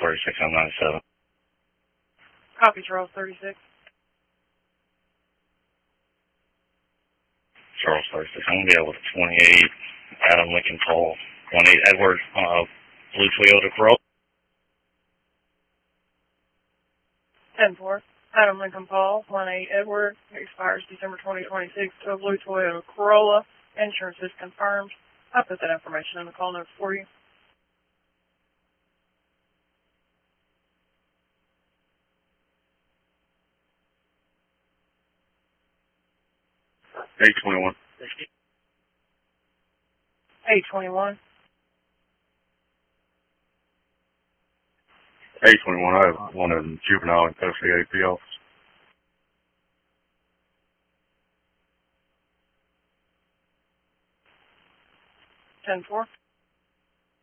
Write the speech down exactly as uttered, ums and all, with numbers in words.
thirty-six, I'm ninety-seven. Copy, Charles thirty-six. Charles thirty-six. I'm going to be out with twenty-eight, Adam Lincoln Paul, one eight Edward, uh, blue Toyota Corolla. ten four. Adam Lincoln Paul, one eight Edward, expires December twenty twenty-six to a blue Toyota Corolla. Insurance is confirmed. I'll put that information in the call notes for you. eight twenty-one. eight twenty-one. eight twenty-one, I have one in juvenile and custody A P office. ten four.